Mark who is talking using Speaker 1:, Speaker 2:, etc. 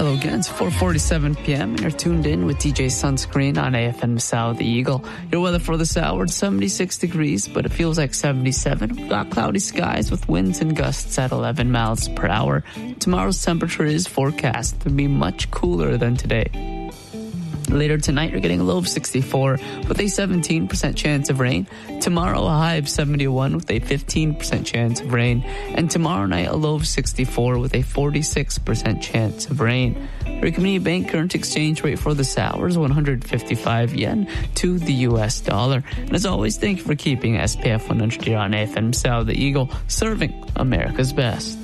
Speaker 1: Hello again, it's 4:47 p.m. and you're tuned in with DJ Sunscreen on AFM South Eagle. Your weather for this hour, it's 76 degrees, but it feels like 77. We've got cloudy skies with winds and gusts at 11 miles per hour. Tomorrow's temperature is forecast to be much cooler than today. Later tonight, you're getting a low of 64 with a 17% chance of rain. Tomorrow, a high of 71 with a 15% chance of rain. And tomorrow night, a low of 64 with a 46% chance of rain. Your Community Bank current exchange rate for this hour is 155 yen to the US dollar. And as always, thank you for keeping SPF 100 here on AFM South Eagle, serving America's best.